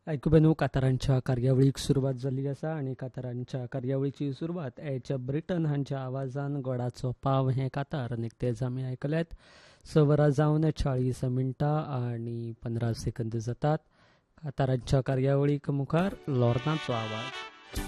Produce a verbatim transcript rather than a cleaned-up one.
आयकुबेनू कातारांच्या कार्यावळीक सुरवात जाल्ली आसा आनी कातारांच्या कार्यावळीची सुरवात एच ब्रिटन हांच्या आवाजान गडाचो पाव हे कातार निकतेच आमी आयकल्यात. स वरां जावन चाळीस मिनटां आनी पंदरा सेकंद जातात. कातारांच्या कार्यावळीक मुखार लॉर्नाचो आवाज.